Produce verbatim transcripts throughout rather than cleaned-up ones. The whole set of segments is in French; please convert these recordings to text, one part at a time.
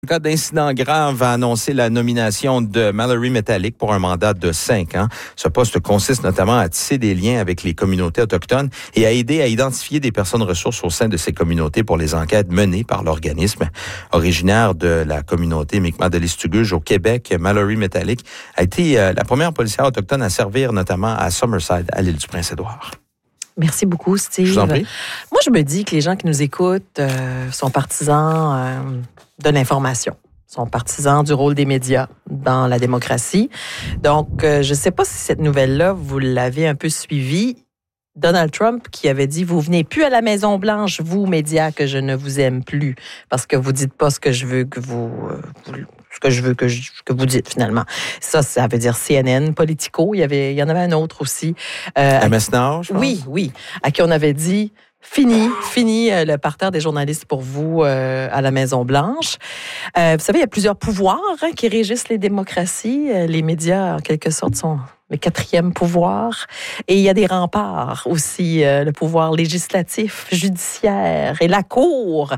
En cas d'incident grave, a annoncé la nomination de Mallory Metallic pour un mandat de cinq ans. Ce poste consiste notamment à tisser des liens avec les communautés autochtones et à aider à identifier des personnes ressources au sein de ces communautés pour les enquêtes menées par l'organisme. Originaire de la communauté Mi'kmaq de l'Estuguj au Québec, Mallory Metallic a été la première policière autochtone à servir notamment à Summerside, à l'île du Prince-Édouard. Merci beaucoup, Steve. Je vous en prie. Moi, je me dis que les gens qui nous écoutent euh, sont partisans euh, de l'information, sont partisans du rôle des médias dans la démocratie. Donc, euh, je ne sais pas si cette nouvelle-là, vous l'avez un peu suivie. Donald Trump qui avait dit « Vous venez plus à la Maison-Blanche, vous, médias, que je ne vous aime plus, parce que vous dites pas ce que je veux que vous... Euh, vous ce que je veux que, je, que vous dites, finalement. » Ça, ça veut dire C N N, Politico. Il y, avait, il y en avait un autre aussi. Euh, M S Now, je pense. Oui, oui. À qui on avait dit... Fini, fini euh, le parterre des journalistes pour vous euh, à la Maison-Blanche. Euh, vous savez, il y a plusieurs pouvoirs hein, qui régissent les démocraties. Euh, les médias, en quelque sorte, sont le quatrième pouvoir. Et il y a des remparts aussi, euh, le pouvoir législatif, judiciaire et la Cour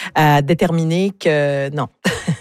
a déterminé que non,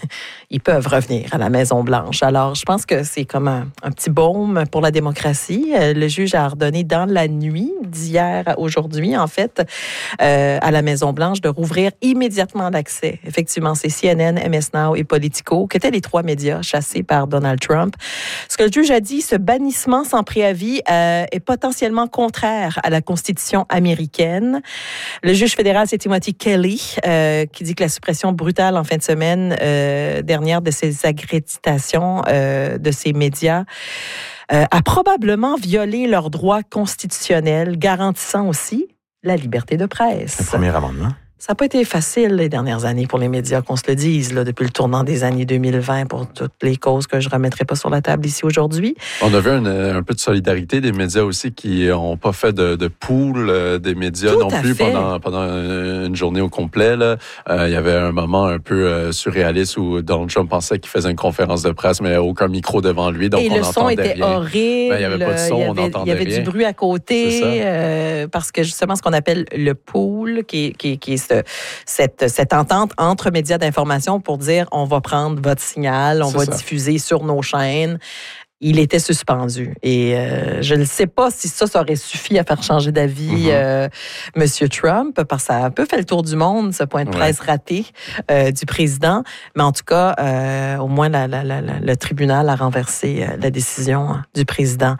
ils peuvent revenir à la Maison-Blanche. Alors, je pense que c'est comme un, un petit baume pour la démocratie. Le juge a ordonné dans la nuit d'hier à aujourd'hui, en fait, euh, à la Maison-Blanche de rouvrir immédiatement l'accès. Effectivement, c'est C N N, M S Now et Politico, qui étaient les trois médias chassés par Donald Trump. Ce que le juge a dit, ce bannissement sans préavis euh, est potentiellement contraire à la Constitution américaine. Le juge fédéral, c'est Timothy Kelly, euh, qui dit que la suppression brutale en fin de semaine euh, dernière de ces accréditations euh, de ces médias euh, a probablement violé leurs droits constitutionnels, garantissant aussi la liberté de presse. Le premier amendement. Ça n'a pas été facile les dernières années pour les médias, qu'on se le dise, là, depuis le tournant des années deux mille vingt, pour toutes les causes que je ne remettrai pas sur la table ici aujourd'hui. On a vu un, un peu de solidarité des médias aussi qui n'ont pas fait de, de pool euh, des médias Tout non plus fait. pendant, pendant une journée au complet. Là. Euh, il y avait un moment un peu euh, surréaliste où Donald Trump pensait qu'il faisait une conférence de presse, mais il n'y avait aucun micro devant lui, donc Et on le son était rien. horrible. Ben, il n'y avait pas de son, il y avait, on n'entendait Il y avait rien. du bruit à côté, euh, parce que justement, ce qu'on appelle le pool, qui, qui, qui est ce, cette cette entente entre médias d'information pour dire on va prendre votre signal, on C'est va ça. diffuser sur nos chaînes. Il était suspendu. Et euh, je ne sais pas si ça, ça aurait suffi à faire changer d'avis mm-hmm. euh, M. Trump, parce que ça a un peu fait le tour du monde, ce point de presse ouais. raté euh, du président. Mais en tout cas, euh, au moins, la, la, la, le tribunal a renversé euh, la décision du président.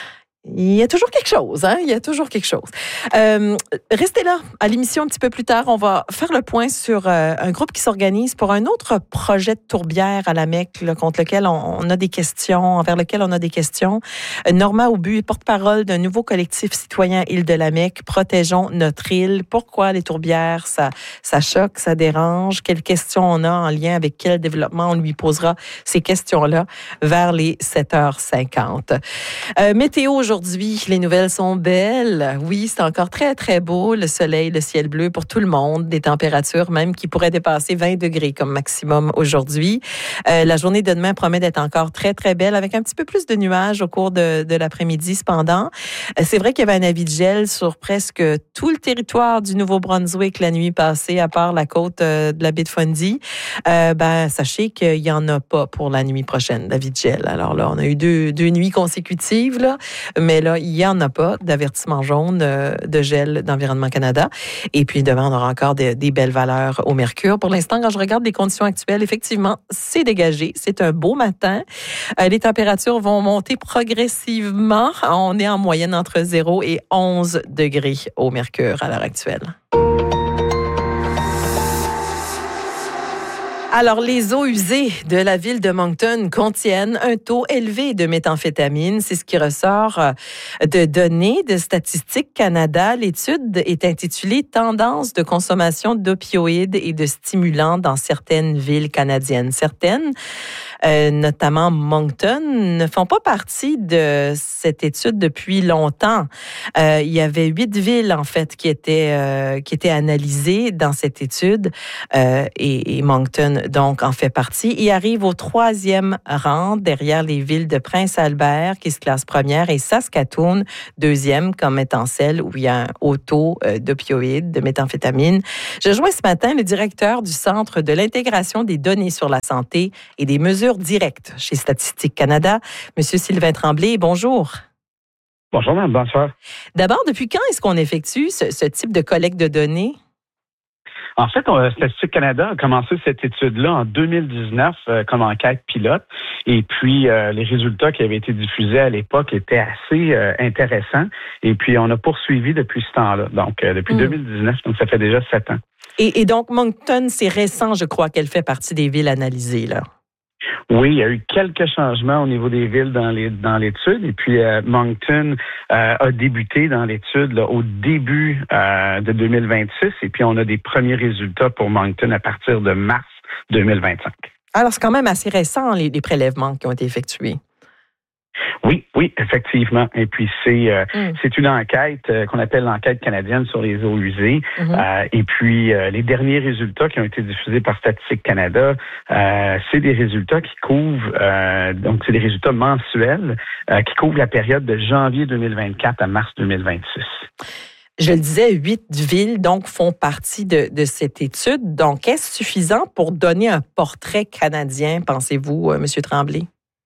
Il y a toujours quelque chose, hein? Il y a toujours quelque chose. Euh, restez là, à l'émission un petit peu plus tard. On va faire le point sur euh, un groupe qui s'organise pour un autre projet de tourbière à la Mecque, là, contre lequel on, on a des questions, envers lequel on a des questions. Euh, Norma Aubu est porte-parole d'un nouveau collectif citoyen Île de la Mecque. Protégeons notre île. Pourquoi les tourbières, ça, ça choque, ça dérange? Quelles questions on a en lien avec quel développement? On lui posera ces questions-là vers les sept heures cinquante. Euh, météo aujourd'hui. Aujourd'hui, les nouvelles sont belles. Oui, c'est encore très, très beau. Le soleil, le ciel bleu pour tout le monde. Des températures même qui pourraient dépasser vingt degrés comme maximum aujourd'hui. Euh, la journée de demain promet d'être encore très, très belle avec un petit peu plus de nuages au cours de, de l'après-midi cependant. Euh, c'est vrai qu'il y avait un avis de gel sur presque tout le territoire du Nouveau-Brunswick la nuit passée, à part la côte euh, de la baie de Fundy. Euh, ben, sachez qu'il n'y en a pas pour la nuit prochaine, l'avis de gel. Alors là, on a eu deux, deux nuits consécutives, là. Mais là, il n'y en a pas d'avertissement jaune euh, de gel d'Environnement Canada. Et puis, demain, on aura encore des, des belles valeurs au mercure. Pour l'instant, quand je regarde les conditions actuelles, effectivement, c'est dégagé. C'est un beau matin. Euh, les températures vont monter progressivement. On est en moyenne entre zéro et onze degrés au mercure à l'heure actuelle. Alors, les eaux usées de la ville de Moncton contiennent un taux élevé de méthamphétamine. C'est ce qui ressort de données de Statistique Canada. L'étude est intitulée « Tendance de consommation d'opioïdes et de stimulants dans certaines villes canadiennes ». Certaines euh, notamment Moncton, ne font pas partie de cette étude depuis longtemps. Euh, il y avait huit villes, en fait, qui étaient, euh, qui étaient analysées dans cette étude euh, et, et Moncton, donc, en fait partie. Il arrive au troisième rang, derrière les villes de Prince-Albert, qui se classe première, et Saskatoon, deuxième, comme étant celle où il y a un haut taux euh, d'opioïdes, de méthamphétamine. Je rejoins ce matin le directeur du Centre de l'intégration des données sur la santé et des mesures directes chez Statistique Canada, M. Sylvain Tremblay. Bonjour. Bonjour, madame. Bonsoir. D'abord, depuis quand est-ce qu'on effectue ce, ce type de collecte de données? En fait, on, Statistique Canada a commencé cette étude-là en deux mille dix-neuf euh, comme enquête pilote. Et puis, euh, les résultats qui avaient été diffusés à l'époque étaient assez euh, intéressants. Et puis, on a poursuivi depuis ce temps-là. Donc, euh, depuis mmh. deux mille dix-neuf, donc ça fait déjà sept ans. Et, et donc, Moncton, c'est récent, je crois, qu'elle fait partie des villes analysées, là. Oui, il y a eu quelques changements au niveau des villes dans les dans l'étude. Et puis, euh, Moncton euh, a débuté dans l'étude là, au début euh, de deux mille vingt-six. Et puis, on a des premiers résultats pour Moncton à partir de mars deux mille vingt-cinq. Alors, c'est quand même assez récent, les, les prélèvements qui ont été effectués. Oui, oui, effectivement. Et puis, c'est euh, mm. c'est une enquête euh, qu'on appelle l'enquête canadienne sur les eaux usées. Mm-hmm. Euh, et puis, euh, les derniers résultats qui ont été diffusés par Statistique Canada, euh, c'est des résultats qui couvrent, euh, donc c'est des résultats mensuels euh, qui couvrent la période de janvier deux mille vingt-quatre à mars deux mille vingt-six. Je le disais, huit villes donc font partie de, de cette étude. Donc, est-ce suffisant pour donner un portrait canadien, pensez-vous, euh, M. Tremblay?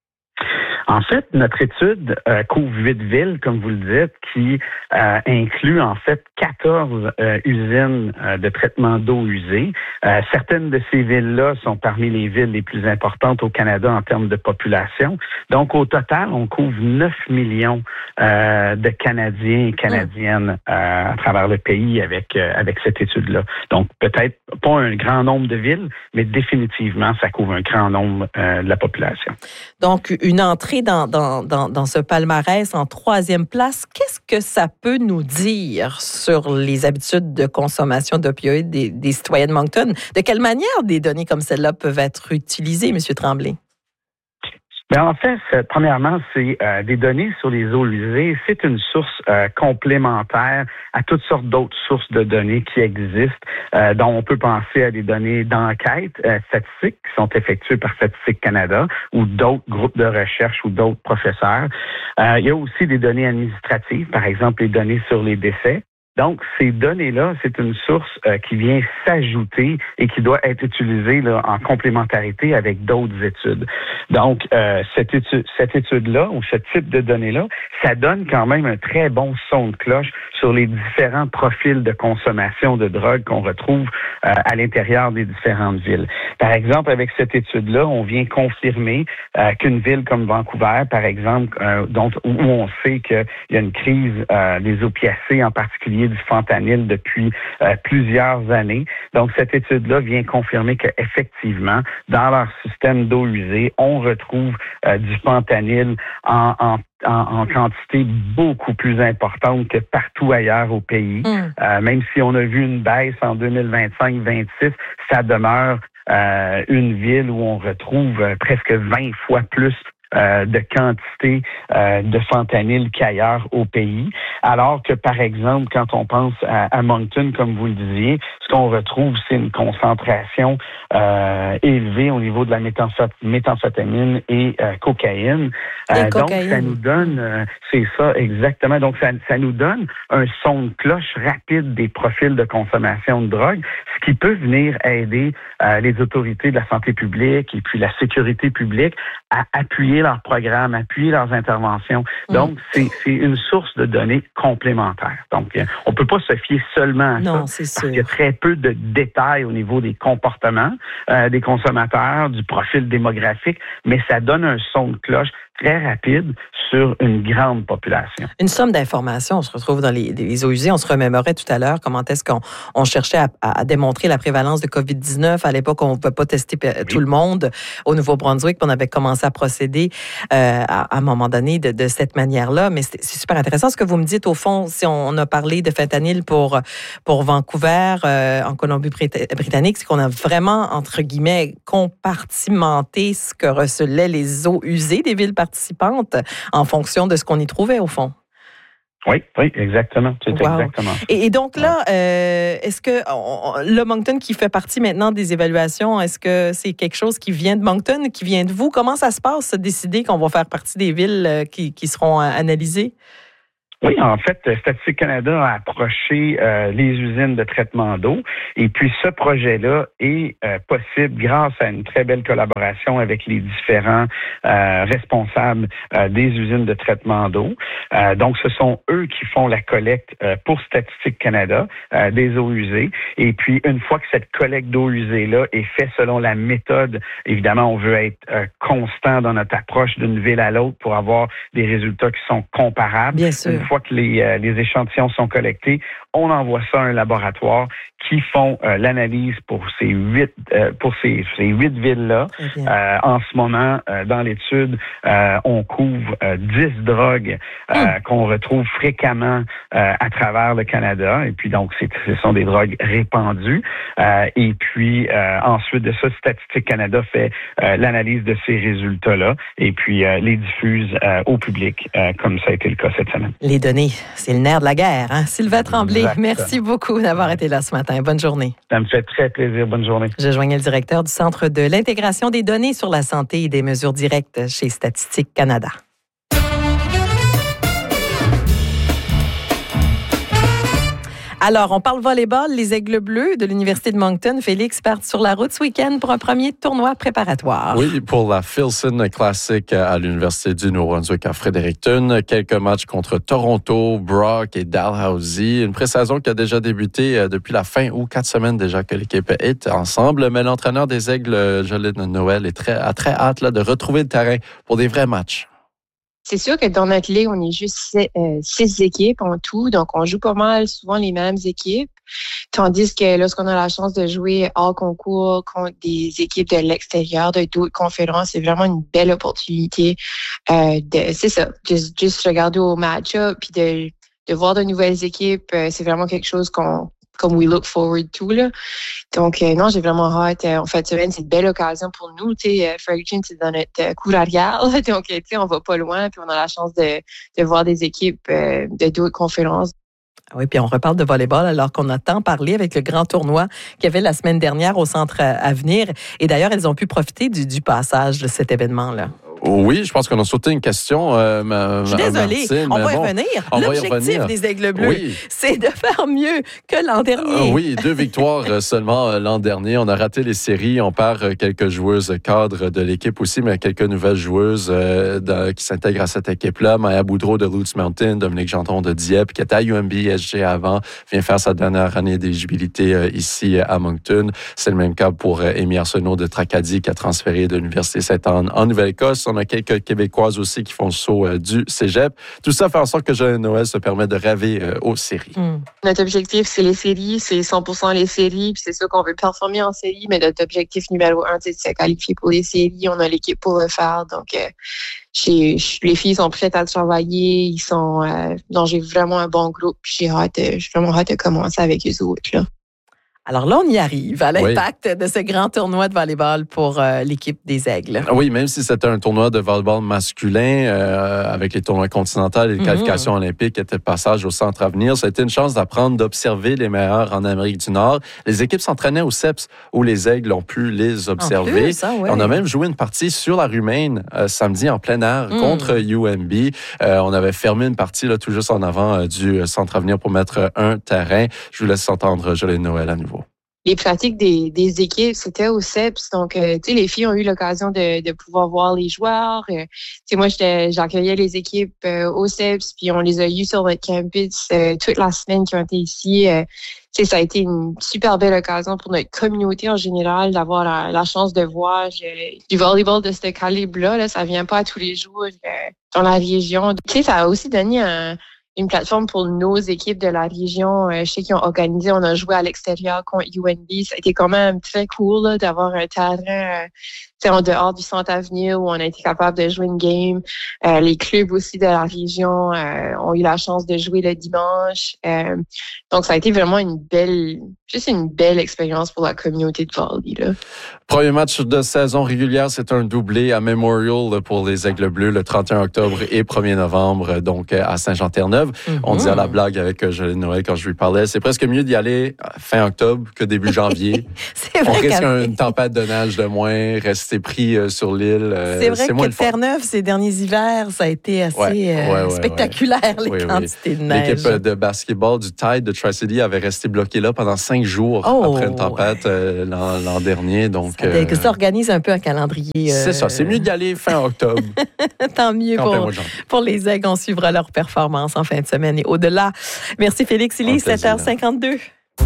En fait, notre étude euh, couvre huit villes, comme vous le dites, qui euh, inclut en fait quatorze euh, usines euh, de traitement d'eau usée. Euh, certaines de ces villes-là sont parmi les villes les plus importantes au Canada en termes de population. Donc, au total, on couvre neuf millions euh, de Canadiens et Canadiennes euh, à travers le pays avec euh, avec cette étude-là. Donc, peut-être pas un grand nombre de villes, mais définitivement, ça couvre un grand nombre euh, de la population. Donc, une entrée Dans, dans, dans, dans ce palmarès en troisième place, qu'est-ce que ça peut nous dire sur les habitudes de consommation d'opioïdes des, des citoyens de Moncton? De quelle manière des données comme celle-là peuvent être utilisées, M. Tremblay? Bien, en fait, c'est, premièrement, c'est euh, des données sur les eaux usées. C'est une source euh, complémentaire à toutes sortes d'autres sources de données qui existent, euh, dont on peut penser à des données d'enquête euh, statistiques qui sont effectuées par Statistique Canada ou d'autres groupes de recherche ou d'autres professeurs. Euh, il y a aussi des données administratives, par exemple les données sur les décès. Donc, ces données-là, c'est une source euh, qui vient s'ajouter et qui doit être utilisée là, en complémentarité avec d'autres études. Donc, euh, cette étude, cette étude-là ou ce type de données-là, ça donne quand même un très bon son de cloche sur les différents profils de consommation de drogue qu'on retrouve euh, à l'intérieur des différentes villes. Par exemple, avec cette étude-là, on vient confirmer euh, qu'une ville comme Vancouver, par exemple, euh, dont, où on sait qu'il y a une crise euh, des opiacés, en particulier du fentanyl depuis euh, plusieurs années. Donc, cette étude-là vient confirmer qu'effectivement, dans leur système d'eau usée, on retrouve euh, du fentanyl en, en En, en quantité beaucoup plus importante que partout ailleurs au pays. Mm. Euh, même si on a vu une baisse en deux mille vingt-cinq vingt-six, ça demeure euh, une ville où on retrouve euh, presque vingt fois plus Euh, de quantité euh, de fentanyl qu'ailleurs au pays. Alors que, par exemple, quand on pense à, à Moncton, comme vous le disiez, ce qu'on retrouve, c'est une concentration euh, élevée au niveau de la méthamphétamine et euh, cocaïne. Euh, donc, ça nous donne, euh, c'est ça, exactement. Donc, ça, ça nous donne un son de cloche rapide des profils de consommation de drogue, ce qui peut venir aider euh, les autorités de la santé publique et puis la sécurité publique à appuyer leurs programmes, appuyer leurs interventions. Donc, mmh. c'est, c'est une source de données complémentaire. Donc, on ne peut pas se fier seulement à non, ça. C'est parce sûr. qu'il y a très peu de détails au niveau des comportements euh, des consommateurs, du profil démographique, mais ça donne un son de cloche très rapide sur une grande population. Une somme d'informations. On se retrouve dans les, les eaux usées. On se remémorait tout à l'heure comment est-ce qu'on on cherchait à, à démontrer la prévalence de covid dix-neuf. À l'époque, on ne pouvait pas tester oui. tout le monde au Nouveau-Brunswick. On avait commencé à procéder euh, à, à un moment donné de, de cette manière-là. Mais c'est, c'est super intéressant ce que vous me dites. Au fond, si on, on a parlé de fentanyl pour, pour Vancouver, euh, en Colombie-Britannique, c'est qu'on a vraiment, entre guillemets, compartimenté ce que recelaient les eaux usées des villes participantes en fonction de ce qu'on y trouvait, au fond. Oui, oui, exactement. C'est wow. exactement. Et, et donc là, euh, est-ce que on, le Moncton qui fait partie maintenant des évaluations, est-ce que c'est quelque chose qui vient de Moncton, qui vient de vous? Comment ça se passe, décider qu'on va faire partie des villes qui, qui seront analysées? Oui, en fait, Statistique Canada a approché euh, les usines de traitement d'eau et puis ce projet-là est euh, possible grâce à une très belle collaboration avec les différents euh, responsables euh, des usines de traitement d'eau. Euh, donc, ce sont eux qui font la collecte euh, pour Statistique Canada euh, des eaux usées. Et puis, une fois que cette collecte d'eau usée-là est faite selon la méthode, évidemment, on veut être euh, constant dans notre approche d'une ville à l'autre pour avoir des résultats qui sont comparables. Bien sûr. Une fois que les, euh, les échantillons sont collectés, on envoie ça à un laboratoire qui font euh, l'analyse pour ces huit euh, pour ces, ces huit villes-là. Euh, en ce moment, euh, dans l'étude, euh, on couvre euh, dix drogues euh, mm. qu'on retrouve fréquemment euh, à travers le Canada. Et puis donc, c'est, ce sont des drogues répandues. Euh, et puis euh, ensuite de ça, Statistique Canada fait euh, l'analyse de ces résultats-là et puis euh, les diffuse euh, au public, euh, comme ça a été le cas cette semaine. Les données, c'est le nerf de la guerre. Hein? Sylvain Tremblay, exact. Merci beaucoup d'avoir été là ce matin. Bonne journée. Ça me fait très plaisir. Bonne journée. Je joignais le directeur du Centre de l'intégration des données sur la santé et des mesures directes chez Statistique Canada. Alors, on parle volleyball. Les Aigles Bleus de l'Université de Moncton, Félix, partent sur la route ce week-end pour un premier tournoi préparatoire. Oui, pour la Filson Classic à l'Université du Nouveau-Brunswick à Fredericton. Quelques matchs contre Toronto, Brock et Dalhousie. Une pré-saison qui a déjà débuté depuis la fin août, quatre semaines déjà que l'équipe est ensemble. Mais l'entraîneur des Aigles, Jolene Noël, est très, a très hâte là, de retrouver le terrain pour des vrais matchs. C'est sûr que dans notre ligue, on est juste six, euh, six équipes en tout, donc on joue pas mal souvent les mêmes équipes. Tandis que lorsqu'on a la chance de jouer hors concours contre des équipes de l'extérieur, de d'autres conférences, c'est vraiment une belle opportunité. Euh, de, c'est ça, juste, juste regarder au match-up puis de, de voir de nouvelles équipes, euh, c'est vraiment quelque chose qu'on comme we look forward to, là. Donc, euh, non, j'ai vraiment hâte. Euh, en fait, semaine, c'est une belle occasion pour nous. Tu sais, euh, Fredericton, c'est dans notre euh, cour arrière. Là. Donc, tu sais, on va pas loin. Puis, on a la chance de, de voir des équipes euh, de d'autres conférences. Oui, puis on reparle de volleyball alors qu'on a tant parlé avec le grand tournoi qu'il y avait la semaine dernière au Centre Avenir. Et d'ailleurs, elles ont pu profiter du, du passage de cet événement-là. Oui, je pense qu'on a sauté une question. Euh, ma, je suis désolée, Martine, on va y bon, revenir. On L'objectif va y revenir. des Aigles Bleus, oui. c'est de faire mieux que l'an dernier. Euh, oui, deux victoires seulement l'an dernier. On a raté les séries. On perd quelques joueuses cadres de l'équipe aussi, mais quelques nouvelles joueuses euh, de, qui s'intègrent à cette équipe-là. Maya Boudreau de Lutz Mountain, Dominique Janton de Dieppe, qui était à U M B S G avant, vient faire sa dernière année d'éligibilité euh, ici à Moncton. C'est le même cas pour euh, Amy Arsenault de Tracadie, qui a transféré de l'Université Sainte-Anne en Nouvelle-Écosse. On a quelques Québécois aussi qui font le saut euh, du cégep. Tout ça fait en sorte que Jolene Noël se permet de rêver euh, aux séries. Mm. Notre objectif, c'est les séries, c'est cent pour cent les séries, puis c'est sûr qu'on veut performer en séries, mais notre objectif numéro un, c'est de se qualifier pour les séries. On a l'équipe pour le faire, donc euh, j'ai, les filles sont prêtes à travailler, ils sont, euh, donc j'ai vraiment un bon groupe, puis j'ai hâte, euh, j'ai vraiment hâte de commencer avec eux autres, là. Alors là, on y arrive à l'impact oui. de ce grand tournoi de volleyball pour euh, l'équipe des Aigles. Oui, même si c'était un tournoi de volleyball masculin euh, avec les tournois continentaux et les mm-hmm. qualifications olympiques étaient passage au Centre Avenir, ça a été une chance d'apprendre, d'observer les meilleurs en Amérique du Nord. Les équipes s'entraînaient au C E P S où les Aigles ont pu les observer. En plus, ça, ouais. On a même joué une partie sur la rue Maine euh, samedi en plein air mm. contre U M B. Euh, on avait fermé une partie là, tout juste en avant euh, du Centre Avenir pour mettre un terrain. Je vous laisse entendre Jolene Noël à nouveau. Les pratiques des, des équipes, c'était au C E P S. Donc, euh, tu sais, les filles ont eu l'occasion de, de pouvoir voir les joueurs. Euh, tu sais, moi, j'étais, j'accueillais les équipes euh, au C E P S, puis on les a eues sur notre campus euh, toute la semaine qui ont été ici. Euh, sais, ça a été une super belle occasion pour notre communauté en général d'avoir la, la chance de voir je, du volleyball de ce calibre-là. Là, ça vient pas tous les jours euh, dans la région. Tu sais, ça a aussi donné un, une plateforme pour nos équipes de la région. Euh, je sais qu'ils ont organisé, on a joué à l'extérieur contre U N B. Ça a été quand même très cool là, d'avoir un terrain euh, en dehors du Centre Avenue où on a été capable de jouer une game. Euh, les clubs aussi de la région euh, ont eu la chance de jouer le dimanche. Euh, donc, ça a été vraiment une belle, juste une belle expérience pour la communauté de volley, là. Premier match de saison régulière, c'est un doublé à Memorial pour les Aigles Bleus le trente et un octobre et premier novembre, donc à Saint-Jean-Terre-Neuve. Mm-hmm. On disait à la blague avec Joël Noël quand je lui parlais, c'est presque mieux d'y aller fin octobre que début janvier. C'est vrai. On risque une tempête de neige de moins, rester pris euh, sur l'île. Euh, c'est vrai c'est que Terre-Neuve, ces derniers hivers, ça a été assez ouais, euh, ouais, ouais, spectaculaire, ouais. les oui, quantités oui. de neige. L'équipe de basketball du Tide de Tri-City avait resté bloquée là pendant cinq jours oh, après une tempête ouais. euh, l'an, l'an dernier. Donc, ça, euh, ça organise un peu un calendrier. Euh... C'est ça, c'est mieux d'y aller fin octobre. Tant mieux pour, pour les Aigles. On suivra leur performance en fin de semaine et au-delà. Merci Félix Illy, sept heures cinquante-deux.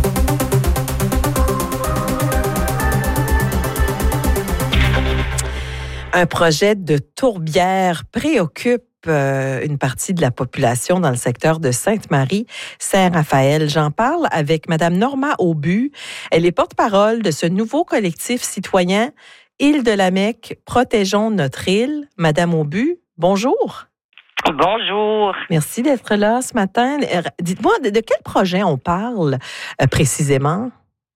Un projet de tourbière préoccupe euh, une partie de la population dans le secteur de Sainte-Marie-Saint-Raphaël. J'en parle avec Mme Norma Aubu. Elle est porte-parole de ce nouveau collectif citoyen Île-de-la-Mecque, Protégeons notre île. Madame Aubu, bonjour. Bonjour. Merci d'être là ce matin. Dites-moi, de, de quel projet on parle euh, précisément?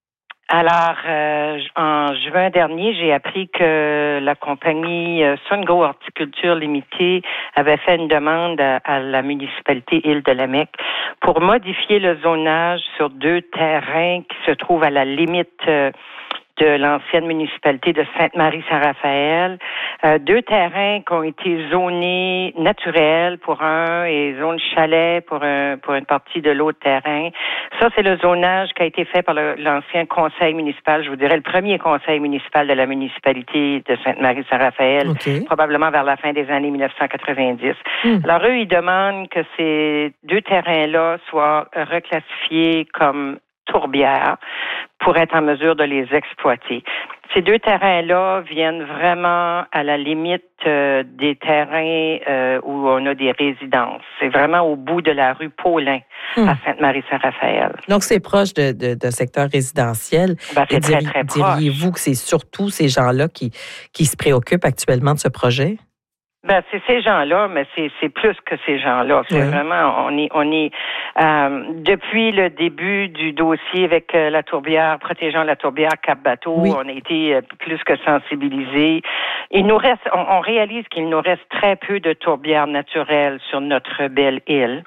Alors, euh, en juin dernier, j'ai appris que la compagnie euh, Sungo Horticulture Limitée avait fait une demande à, à la municipalité Île-de-la-Mecque pour modifier le zonage sur deux terrains qui se trouvent à la limite euh, de l'ancienne municipalité de Sainte-Marie-Saint-Raphaël. Euh, deux terrains qui ont été zonés naturels pour un et zone chalet pour un, pour une partie de l'autre terrain. Ça, c'est le zonage qui a été fait par le, l'ancien conseil municipal, je vous dirais le premier conseil municipal de la municipalité de Sainte-Marie-Saint-Raphaël, okay. probablement vers la fin des années dix-neuf cent quatre-vingt-dix. Mm. Alors, eux, ils demandent que ces deux terrains-là soient reclassifiés comme tourbières pour être en mesure de les exploiter. Ces deux terrains-là viennent vraiment à la limite euh, des terrains euh, où on a des résidences. C'est vraiment au bout de la rue Paulin, hum. à Sainte-Marie-Saint-Raphaël. Donc, c'est proche de, de, de secteur résidentiel. Ben, c'est très, très proche. Diriez-vous que c'est surtout ces gens-là qui, qui se préoccupent actuellement de ce projet? Ben, c'est ces gens-là, mais c'est, c'est plus que ces gens-là. C'est oui. vraiment, on est, on est, euh, depuis le début du dossier avec euh, la tourbière, protégeant la tourbière Cap-Bateau, oui. on a été euh, plus que sensibilisés. Il nous reste, on, on réalise qu'il nous reste très peu de tourbières naturelles sur notre belle île.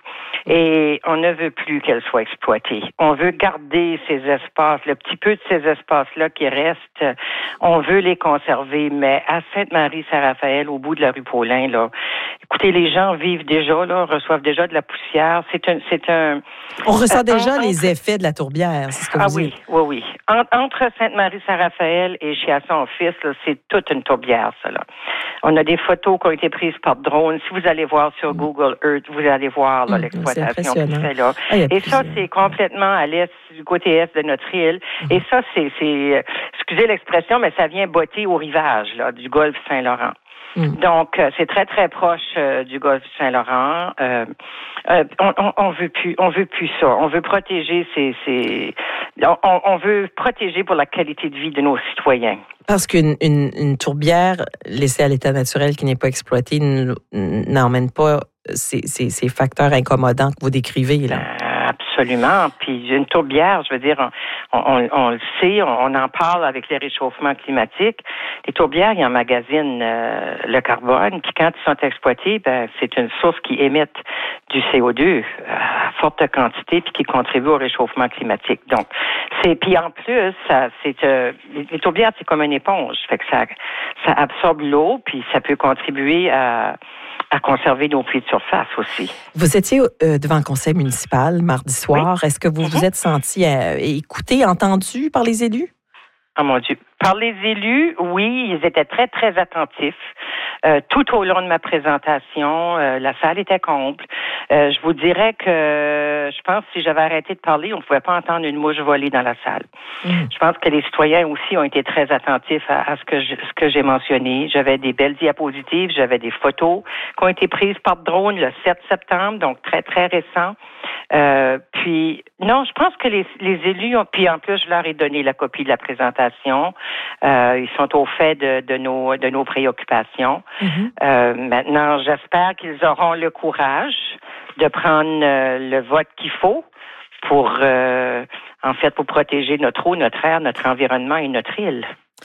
Et on ne veut plus qu'elles soient exploitées. On veut garder ces espaces, le petit peu de ces espaces-là qui restent, on veut les conserver. Mais à Sainte-Marie-Saint-Raphaël, au bout de la rue Paulin, là, écoutez, les gens vivent déjà, là, reçoivent déjà de la poussière. C'est un, c'est un. On ressent euh, déjà entre... les effets de la tourbière, c'est ce que ah vous oui, dites. oui, oui. En, entre Sainte-Marie-Saint-Raphaël et Chiasson-Fils, là, c'est toute une tourbière, ça, là. On a des photos qui ont été prises par drone. Si vous allez voir sur mmh. Google Earth, vous allez voir là, mmh, l'exploitation qui se fait là. Ah, et ça, c'est complètement à l'est, du côté est de notre île. Mmh. Et ça, c'est, c'est, excusez l'expression, mais ça vient botter au rivage là, du golfe Saint-Laurent. Mmh. Donc, euh, c'est très, très proche euh, du golfe Saint-Laurent. Euh, euh, on, on, on veut plus, on veut plus ça. On veut protéger ces, ces on, on veut protéger pour la qualité de vie de nos citoyens. Parce qu'une une, une tourbière laissée à l'état naturel qui n'est pas exploitée n'emmène pas ces, ces, ces facteurs incommodants que vous décrivez, là. Absolument. Puis une tourbière, je veux dire, on, on, on le sait, on, on en parle avec les réchauffements climatiques. Les tourbières, ils emmagasinent euh, le carbone, puis quand ils sont exploités, ben c'est une source qui émette du C O deux à forte quantité, puis qui contribue au réchauffement climatique. Donc, c'est puis en plus, ça, c'est euh, les tourbières, c'est comme une éponge, fait que ça, ça absorbe l'eau, puis ça peut contribuer à à conserver nos puits de surface aussi. Vous étiez euh, devant le conseil municipal mardi soir. Oui. Est-ce que vous mm-hmm. vous êtes senti euh, écouté, entendu par les élus? Ah mon Dieu, Par les élus, oui, ils étaient très, très attentifs. Euh, tout au long de ma présentation, euh, la salle était comble. Euh, je vous dirais que euh, je pense que si j'avais arrêté de parler, on ne pouvait pas entendre une mouche voler dans la salle. Mmh. Je pense que les citoyens aussi ont été très attentifs à, à ce que je, ce que j'ai mentionné. J'avais des belles diapositives, j'avais des photos qui ont été prises par drone le sept septembre, donc très, très récent. Euh, puis, non, je pense que les, les élus ont, puis en plus, je leur ai donné la copie de la présentation. Euh, ils sont au fait de, de nos, de nos préoccupations. Mm-hmm. Euh, maintenant, j'espère qu'ils auront le courage de prendre euh, le vote qu'il faut pour, euh, en fait, pour protéger notre eau, notre air, notre environnement et notre île.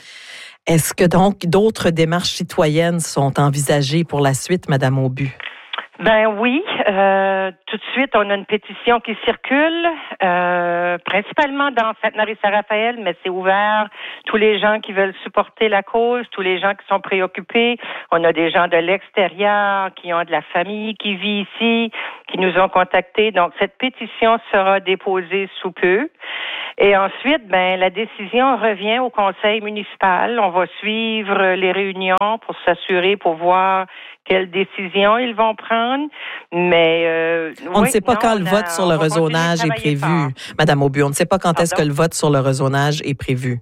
Est-ce que donc d'autres démarches citoyennes sont envisagées pour la suite, Madame Aubu? Ben oui, euh, tout de suite, on a une pétition qui circule, euh, principalement dans Sainte-Marie-Saint-Raphaël, mais c'est ouvert. Tous les gens qui veulent supporter la cause, tous les gens qui sont préoccupés. On a des gens de l'extérieur qui ont de la famille qui vit ici, qui nous ont contactés. Donc, cette pétition sera déposée sous peu. Et ensuite, ben, la décision revient au conseil municipal. On va suivre les réunions pour s'assurer, pour voir quelles décisions ils vont prendre, mais... Euh, on oui, ne sait pas non, quand le vote sur le rezonage est prévu. Fort. Madame Aubu, on ne sait pas quand Pardon? Est-ce que le vote sur le rezonage est prévu.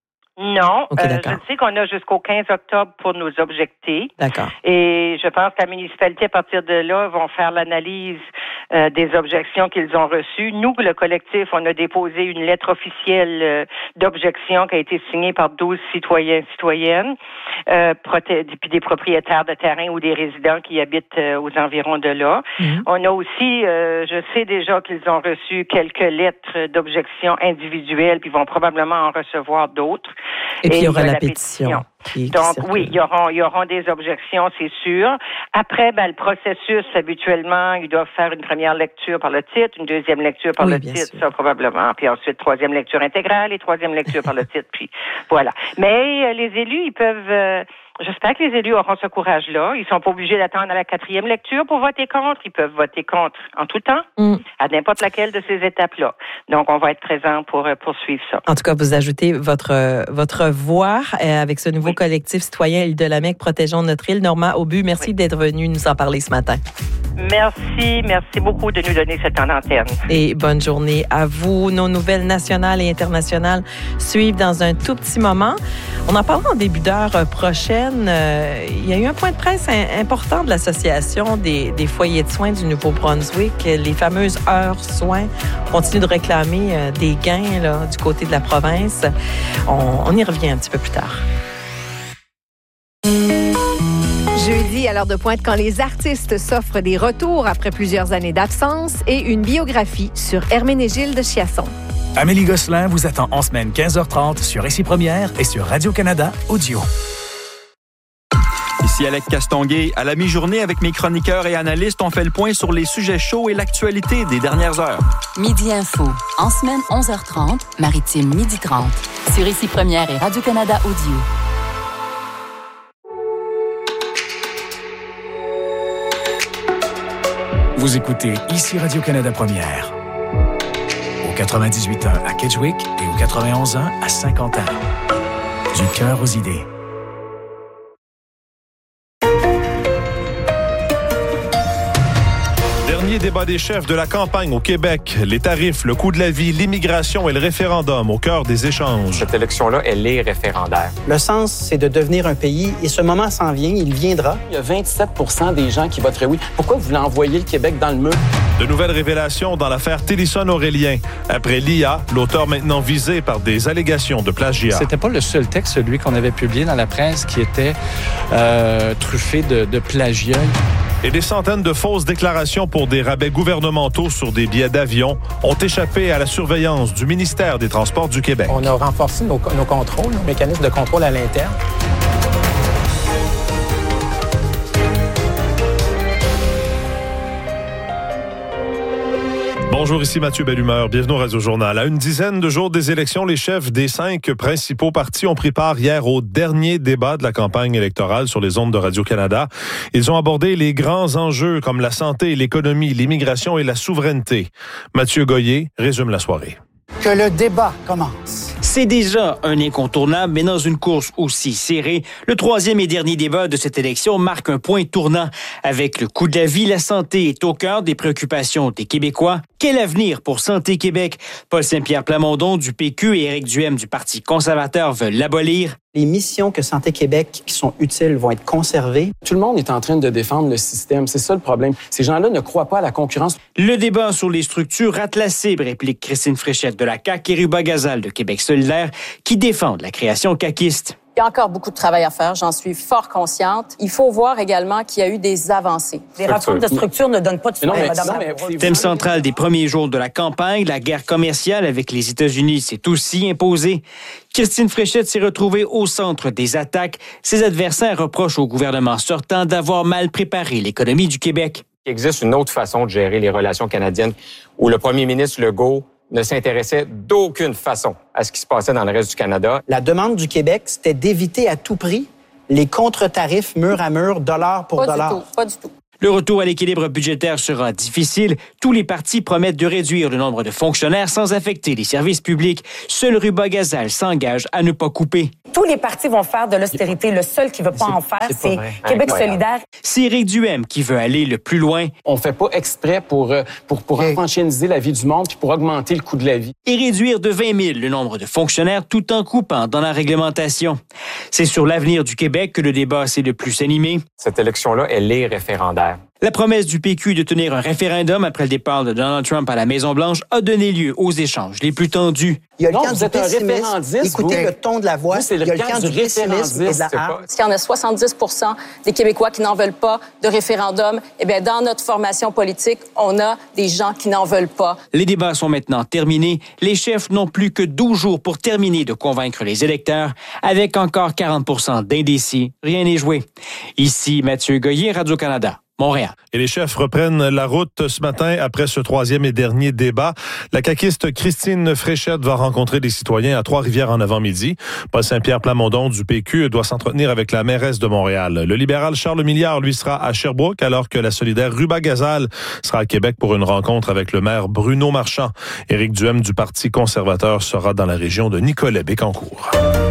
Non, okay, euh, je sais qu'on a jusqu'au quinze octobre pour nous objecter. D'accord. Et je pense que la municipalité, à partir de là, vont faire l'analyse euh, des objections qu'ils ont reçues. Nous, le collectif, on a déposé une lettre officielle euh, d'objection qui a été signée par douze citoyens et citoyennes, euh, proté- puis des propriétaires de terrain ou des résidents qui habitent euh, aux environs de là. Mm-hmm. On a aussi, euh, je sais déjà qu'ils ont reçu quelques lettres d'objection individuelles, puis vont probablement en recevoir d'autres. Et puis, il y aura la, la pétition. pétition. Qui, Donc, qui oui, il y auront, il y auront des objections, c'est sûr. Après, ben, le processus, habituellement, ils doivent faire une première lecture par le titre, une deuxième lecture par oui, le titre, sûr. ça, probablement. Puis ensuite, troisième lecture intégrale et troisième lecture par le titre, puis voilà. Mais euh, les élus, ils peuvent... Euh, J'espère que les élus auront ce courage-là. Ils sont pas obligés d'attendre à la quatrième lecture pour voter contre. Ils peuvent voter contre en tout temps, mm. à n'importe laquelle de ces étapes-là. Donc, on va être présent pour poursuivre ça. En tout cas, vous ajoutez votre votre voix euh, avec ce nouveau oui. collectif citoyen Île-de-la-Mecque, Protégeons notre île. Normand Aubu, merci oui. d'être venu nous en parler ce matin. Merci, merci beaucoup de nous donner ce temps d'antenne. Et bonne journée à vous. Nos nouvelles nationales et internationales suivent dans un tout petit moment. On en parlera en début d'heure prochaine. Euh, il y a eu un point de presse important de l'Association des, des foyers de soins du Nouveau-Brunswick. Les fameuses heures soins continuent de réclamer euh, des gains là, du côté de la province. On, on y revient un petit peu plus tard. Jeudi, à l'heure de pointe, quand les artistes s'offrent des retours après plusieurs années d'absence et une biographie sur Herménégilde Chiasson. Amélie Gosselin vous attend en semaine quinze heures trente sur Ici Première et sur Radio-Canada Audio. Ici Alec Castonguay. À la mi-journée, avec mes chroniqueurs et analystes, on fait le point sur les sujets chauds et l'actualité des dernières heures. Midi Info. En semaine onze heures trente, Maritime midi trente. Sur Ici Première et Radio-Canada Audio. Vous écoutez Ici Radio-Canada Première. Au quatre-vingt-dix-huit point un à Kedgewick et au quatre-vingt-onze point un à Saint-Quentin. Du cœur aux idées. Dernier débat des chefs de la campagne au Québec. Les tarifs, le coût de la vie, l'immigration et le référendum au cœur des échanges. Cette élection-là, elle est référendaire. Le sens, c'est de devenir un pays et ce moment s'en vient, il viendra. Il y a vingt-sept pour cent des gens qui voteraient oui. Pourquoi vous voulez envoyer le Québec dans le mur? De nouvelles révélations dans l'affaire Tillisson-Aurélien. Après l'I A, l'auteur maintenant visé par des allégations de plagiat. C'était pas le seul texte, celui qu'on avait publié dans la presse, qui était euh, truffé de, de plagiat. Et des centaines de fausses déclarations pour des rabais gouvernementaux sur des billets d'avion ont échappé à la surveillance du ministère des Transports du Québec. On a renforcé nos, nos contrôles, nos mécanismes de contrôle à l'interne. Bonjour, ici Mathieu Bellumeur. Bienvenue au Radio-Journal. À une dizaine de jours des élections, les chefs des cinq principaux partis ont pris part hier au dernier débat de la campagne électorale sur les ondes de Radio-Canada. Ils ont abordé les grands enjeux comme la santé, l'économie, l'immigration et la souveraineté. Mathieu Goyer résume la soirée. Que le débat commence. C'est déjà un incontournable, mais dans une course aussi serrée, le troisième et dernier débat de cette élection marque un point tournant. Avec le coût de la vie, la santé est au cœur des préoccupations des Québécois. Quel avenir pour Santé Québec? Paul Saint-Pierre Plamondon du P Q et Éric Duhem du Parti conservateur veulent l'abolir. Les missions que Santé Québec qui sont utiles vont être conservées. Tout le monde est en train de défendre le système. C'est ça le problème. Ces gens-là ne croient pas à la concurrence. Le débat sur les structures rate la cible, réplique Christine Fréchette de la C A Q et Ruba Gazal de Québec solidaire, qui défendent la création caquiste. Il y a encore beaucoup de travail à faire, j'en suis fort consciente. Il faut voir également qu'il y a eu des avancées. Les réformes de structure ne donnent pas de soutien, Madame. Thème central des premiers jours de la campagne, la guerre commerciale avec les États-Unis s'est aussi imposée. Christine Fréchette s'est retrouvée au centre des attaques. Ses adversaires reprochent au gouvernement sortant d'avoir mal préparé l'économie du Québec. Il existe une autre façon de gérer les relations canadiennes où le premier ministre Legault ne s'intéressait d'aucune façon à ce qui se passait dans le reste du Canada. La demande du Québec, c'était d'éviter à tout prix les contre-tarifs mur à mur, dollar pour pas dollar. Du tout, pas du tout. Le retour à l'équilibre budgétaire sera difficile. Tous les partis promettent de réduire le nombre de fonctionnaires sans affecter les services publics. Seul Ruba Gazal s'engage à ne pas couper. Tous les partis vont faire de l'austérité. Le seul qui ne veut pas en faire, c'est, c'est Québec Incroyable. solidaire. C'est Éric Duhem qui veut aller le plus loin. On fait pas exprès pour, pour, pour enfantiniser la vie du monde puis pour augmenter le coût de la vie. Et réduire de vingt mille le nombre de fonctionnaires tout en coupant dans la réglementation. C'est sur l'avenir du Québec que le débat s'est le plus animé. Cette élection-là, elle est référendaire. La promesse du P Q de tenir un référendum après le départ de Donald Trump à la Maison-Blanche a donné lieu aux échanges les plus tendus. Il y a le Non, camp vous du êtes un pessimisme. référendiste, Écoutez vous. le ton de la voix. Vous, c'est le Il y a le camp camp du du pessimisme et de la référendiste, hargne. Parce qu'il y en a soixante-dix pour cent des Québécois qui n'en veulent pas de référendum. Eh bien, dans notre formation politique, on a des gens qui n'en veulent pas. Les débats sont maintenant terminés. Les chefs n'ont plus que douze jours pour terminer de convaincre les électeurs. Avec encore quarante pour cent d'indécis, rien n'est joué. Ici Mathieu Goyer, Radio-Canada. Montréal. Et les chefs reprennent la route ce matin après ce troisième et dernier débat. La caquiste Christine Fréchette va rencontrer des citoyens à Trois-Rivières en avant-midi. Paul Saint-Pierre Plamondon du P Q doit s'entretenir avec la mairesse de Montréal. Le libéral Charles Milliard, lui, sera à Sherbrooke, alors que la solidaire Ruba Gazal sera à Québec pour une rencontre avec le maire Bruno Marchand. Éric Duhem du Parti conservateur sera dans la région de Nicolet-Bécancour.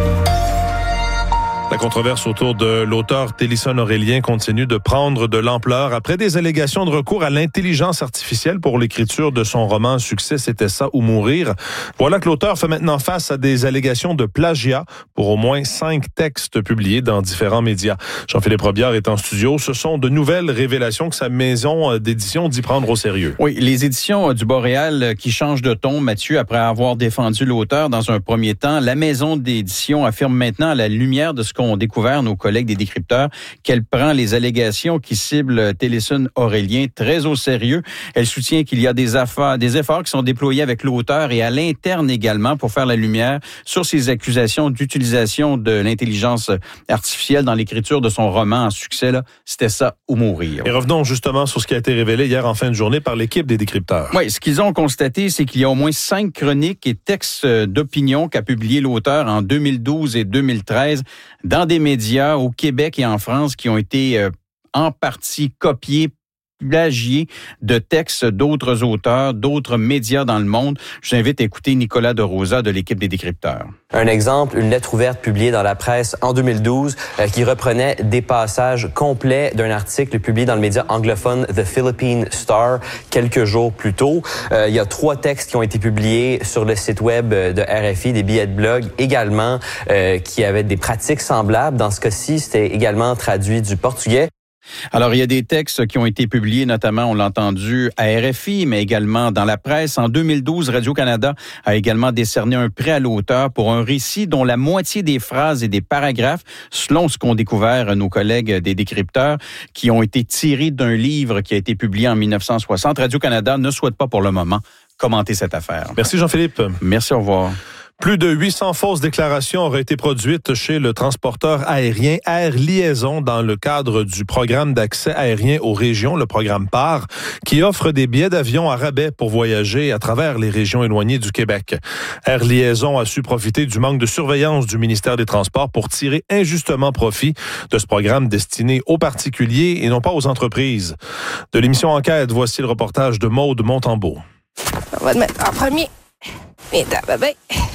La controverse autour de l'auteur Télisson Aurélien continue de prendre de l'ampleur après des allégations de recours à l'intelligence artificielle pour l'écriture de son roman Succès, c'était ça ou mourir. Voilà que l'auteur fait maintenant face à des allégations de plagiat pour au moins cinq textes publiés dans différents médias. Jean-Philippe Robillard est en studio. Ce sont de nouvelles révélations que sa maison d'édition dit prendre au sérieux. Oui, les éditions du Boréal qui changent de ton, Mathieu, après avoir défendu l'auteur dans un premier temps. La maison d'édition affirme maintenant à la lumière de ce qu'on ont découvert nos collègues des décrypteurs qu'elle prend les allégations qui ciblent Télisson Aurélien très au sérieux. Elle soutient qu'il y a des affaires, des efforts qui sont déployés avec l'auteur et à l'interne également pour faire la lumière sur ces accusations d'utilisation de l'intelligence artificielle dans l'écriture de son roman en succès. Là, c'était ça ou mourir. Et revenons justement sur ce qui a été révélé hier en fin de journée par l'équipe des décrypteurs. Oui, ce qu'ils ont constaté, c'est qu'il y a au moins cinq chroniques et textes d'opinion qu'a publié l'auteur en deux mille douze et deux mille treize dans des médias au Québec et en France qui ont été euh, en partie copiés, plagiés de textes d'autres auteurs, d'autres médias dans le monde. Je vous invite à écouter Nicolas de Rosa de l'équipe des décrypteurs. Un exemple, une lettre ouverte publiée dans la presse en deux mille douze euh, qui reprenait des passages complets d'un article publié dans le média anglophone The Philippine Star quelques jours plus tôt. Euh, il y a trois textes qui ont été publiés sur le site web de R F I, des billets de blog également, euh, qui avaient des pratiques semblables. Dans ce cas-ci, c'était également traduit du portugais. Alors, il y a des textes qui ont été publiés, notamment, on l'a entendu, à R F I, mais également dans la presse. En deux mille douze, Radio-Canada a également décerné un prix à l'auteur pour un récit dont la moitié des phrases et des paragraphes, selon ce qu'ont découvert nos collègues des décrypteurs, qui ont été tirés d'un livre qui a été publié en mille neuf cent soixante. Radio-Canada ne souhaite pas pour le moment commenter cette affaire. Merci Jean-Philippe. Merci, au revoir. Plus de huit cents fausses déclarations auraient été produites chez le transporteur aérien Air Liaison dans le cadre du programme d'accès aérien aux régions, le programme P A R, qui offre des billets d'avion à rabais pour voyager à travers les régions éloignées du Québec. Air Liaison a su profiter du manque de surveillance du ministère des Transports pour tirer injustement profit de ce programme destiné aux particuliers et non pas aux entreprises. De l'émission Enquête, voici le reportage de Maude Montembeau. On va te mettre en premier. Viens, bébé.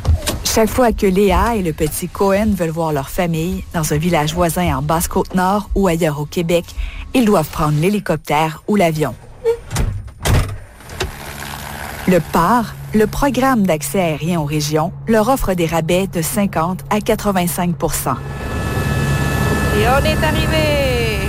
Chaque fois que Léa et le petit Cohen veulent voir leur famille dans un village voisin en Basse-Côte-Nord ou ailleurs au Québec, ils doivent prendre l'hélicoptère ou l'avion. Le P A R, le programme d'accès aérien aux régions, leur offre des rabais de cinquante à quatre-vingt-cinq pour cent. Et on est arrivé!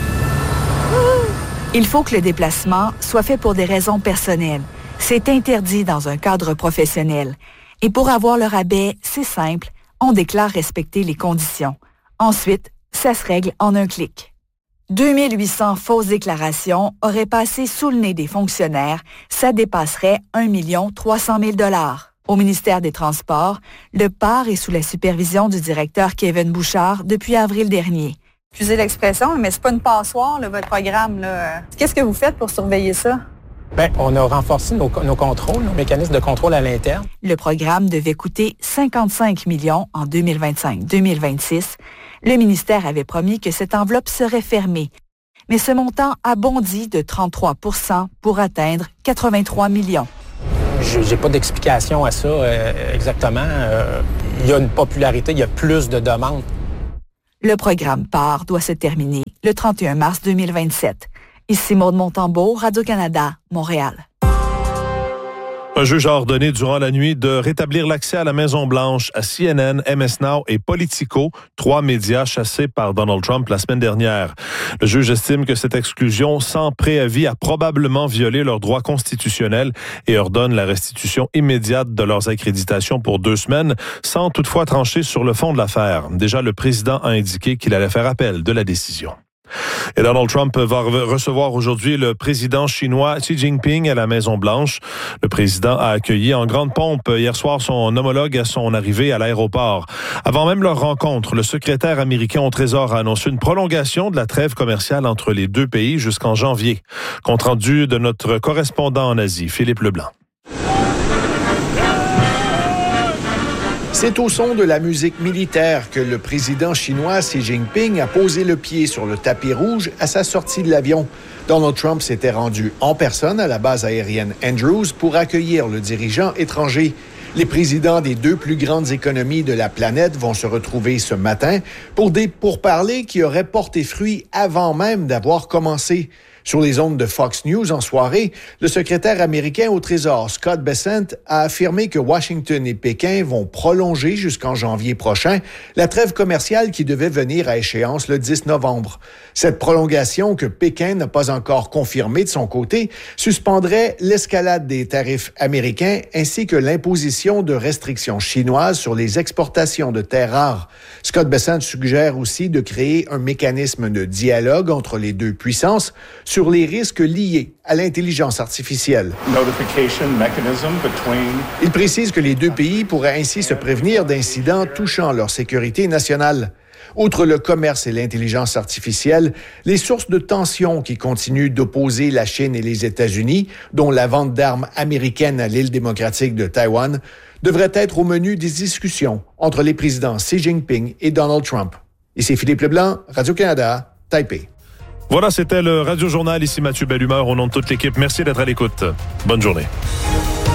Il faut que le déplacement soit fait pour des raisons personnelles. C'est interdit dans un cadre professionnel. Et pour avoir le rabais, c'est simple, on déclare respecter les conditions. Ensuite, ça se règle en un clic. deux mille huit cents fausses déclarations auraient passé sous le nez des fonctionnaires, ça dépasserait un million trois cent mille dollars. Au ministère des Transports, le P A R est sous la supervision du directeur Kevin Bouchard depuis avril dernier. Excusez l'expression, mais c'est pas une passoire, là, votre programme, là. Qu'est-ce que vous faites pour surveiller ça? Bien, on a renforcé nos, nos contrôles, nos mécanismes de contrôle à l'interne. Le programme devait coûter cinquante-cinq millions en deux mille vingt-cinq deux mille vingt-six. Le ministère avait promis que cette enveloppe serait fermée. Mais ce montant a bondi de trente-trois pour cent pour atteindre quatre-vingt-trois millions. Je n'ai pas d'explication à ça euh, exactement. Euh, il y a une popularité, il y a plus de demandes. Le programme P A R doit se terminer le trente et un mars deux mille vingt-sept. Ici Maude Montembeault, Radio-Canada, Montréal. Un juge a ordonné durant la nuit de rétablir l'accès à la Maison-Blanche à C N N, M S Now et Politico, trois médias chassés par Donald Trump la semaine dernière. Le juge estime que cette exclusion sans préavis a probablement violé leurs droits constitutionnels et ordonne la restitution immédiate de leurs accréditations pour deux semaines, sans toutefois trancher sur le fond de l'affaire. Déjà, le président a indiqué qu'il allait faire appel de la décision. Et Donald Trump va recevoir aujourd'hui le président chinois Xi Jinping à la Maison-Blanche. Le président a accueilli en grande pompe hier soir son homologue à son arrivée à l'aéroport. Avant même leur rencontre, le secrétaire américain au Trésor a annoncé une prolongation de la trêve commerciale entre les deux pays jusqu'en janvier. Compte rendu de notre correspondant en Asie, Philippe Leblanc. C'est au son de la musique militaire que le président chinois Xi Jinping a posé le pied sur le tapis rouge à sa sortie de l'avion. Donald Trump s'était rendu en personne à la base aérienne Andrews pour accueillir le dirigeant étranger. Les présidents des deux plus grandes économies de la planète vont se retrouver ce matin pour des pourparlers qui auraient porté fruit avant même d'avoir commencé. Sur les ondes de Fox News en soirée, le secrétaire américain au Trésor, Scott Bessent, a affirmé que Washington et Pékin vont prolonger jusqu'en janvier prochain la trêve commerciale qui devait venir à échéance le dix novembre. Cette prolongation, que Pékin n'a pas encore confirmée de son côté, suspendrait l'escalade des tarifs américains ainsi que l'imposition de restrictions chinoises sur les exportations de terres rares. Scott Bessent suggère aussi de créer un mécanisme de dialogue entre les deux puissances sur les risques liés à l'intelligence artificielle. Il précise que les deux pays pourraient ainsi se prévenir d'incidents touchant leur sécurité nationale. Outre le commerce et l'intelligence artificielle, les sources de tension qui continuent d'opposer la Chine et les États-Unis, dont la vente d'armes américaines à l'île démocratique de Taïwan, devraient être au menu des discussions entre les présidents Xi Jinping et Donald Trump. Ici Philippe Leblanc, Radio-Canada, Taipei. Voilà, c'était le Radio Journal. Ici Mathieu Bellumeur au nom de toute l'équipe. Merci d'être à l'écoute. Bonne journée.